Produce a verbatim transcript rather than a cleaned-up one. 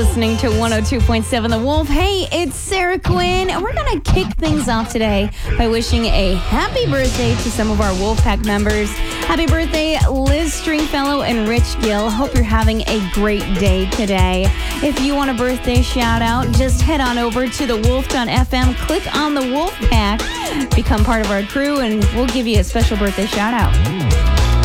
listening to one oh two point seven The Wolf. Hey, it's Sarah Quinn, and we're going to kick things off today by wishing a happy birthday to some of our Wolfpack members. Happy birthday, Liz Stringfellow and Rich Gill. Hope you're having a great day today. If you want a birthday shout out, just head on over to the wolf dot f m, click on the Wolfpack, become part of our crew, and we'll give you a special birthday shout out.